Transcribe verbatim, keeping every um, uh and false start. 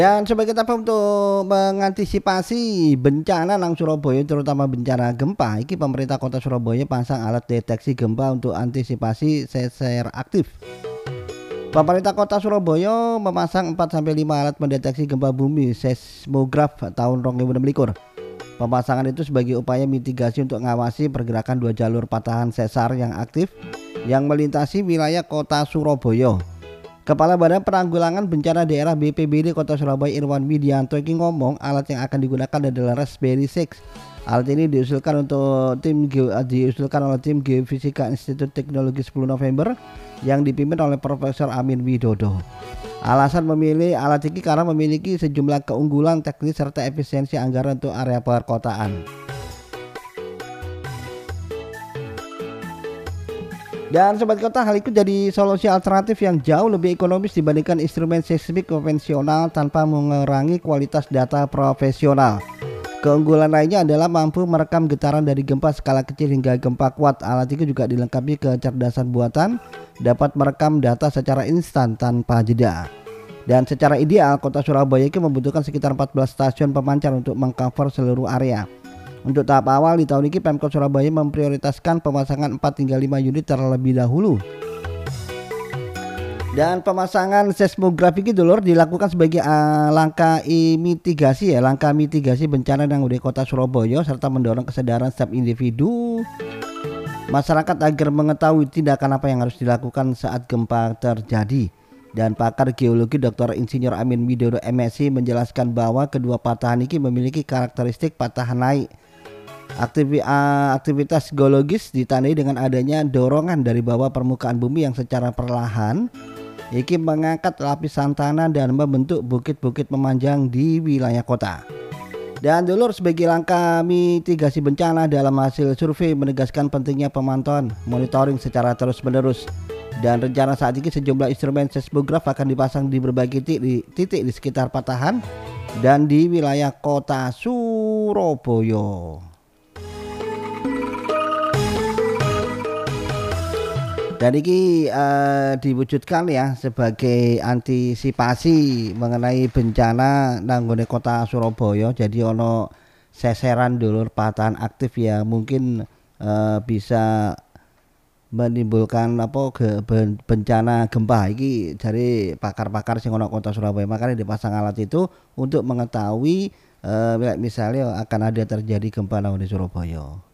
Dan sebagai tahap untuk mengantisipasi bencana nang Surabaya terutama bencana gempa, iki pemerintah Kota Surabaya pasang alat deteksi gempa untuk antisipasi sesar aktif. Pemerintah Kota Surabaya memasang empat sampai lima alat mendeteksi gempa bumi seismograf tahun dua ribu enam belas. Pemasangan itu sebagai upaya mitigasi untuk mengawasi pergerakan dua jalur patahan sesar yang aktif yang melintasi wilayah Kota Surabaya. Kepala Badan Penanggulangan Bencana Daerah B P B D Kota Surabaya Irwan Widianto ini ngomong alat yang akan digunakan adalah Raspberry enam. Alat ini diusulkan untuk tim diusulkan oleh tim Geofisika Institut Teknologi sepuluh November yang dipimpin oleh Profesor Amin Widodo. Alasan memilih alat ini karena memiliki sejumlah keunggulan teknis serta efisiensi anggaran untuk area perkotaan. Dan Sobat Kota, hal itu jadi solusi alternatif yang jauh lebih ekonomis dibandingkan instrumen seismik konvensional tanpa mengurangi kualitas data profesional. Keunggulan lainnya adalah mampu merekam getaran dari gempa skala kecil hingga gempa kuat. Alat itu juga dilengkapi kecerdasan buatan, dapat merekam data secara instan tanpa jeda. Dan secara ideal, Kota Surabaya itu membutuhkan sekitar empat belas stasiun pemancar untuk mengcover seluruh area. Untuk tahap awal di tahun ini Pemkot Surabaya memprioritaskan pemasangan empat hingga lima unit terlebih dahulu. Dan pemasangan seismografi itu dulur dilakukan sebagai uh, langkah mitigasi ya, langkah mitigasi bencana yang di Kota Surabaya serta mendorong kesadaran setiap individu masyarakat agar mengetahui tindakan apa yang harus dilakukan saat gempa terjadi. Dan pakar geologi Doktor Insinyur Amin Widodo M Si menjelaskan bahwa kedua patahan ini memiliki karakteristik patahan naik. Aktivitas geologis ditandai dengan adanya dorongan dari bawah permukaan bumi yang secara perlahan iki mengangkat lapisan tanah dan membentuk bukit-bukit memanjang di wilayah kota. Dan dulur, sebagai langkah mitigasi bencana dalam hasil survei menegaskan pentingnya pemantauan monitoring secara terus-menerus. Dan rencana saat ini sejumlah instrumen seismograf akan dipasang di berbagai titik di, titik di sekitar patahan dan di wilayah Kota Surabaya. Dan ini uh, diwujudkan ya sebagai antisipasi mengenai bencana nanggone Kota Surabaya. Jadi ono seseran dulur patahan aktif ya mungkin uh, bisa menimbulkan apa ke bencana gempa iki dari pakar-pakar sing ono Kota Surabaya. Makanya dipasang alat itu untuk mengetahui uh, misalnya akan ada terjadi gempa nanggone Surabaya.